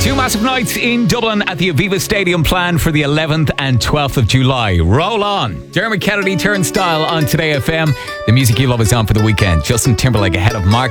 Two massive nights in Dublin at the Aviva Stadium planned for the 11th and 12th of July. Roll on. Dermot Kennedy Turnstile on Today FM. The music you love is on for the weekend. Justin Timberlake ahead of Mark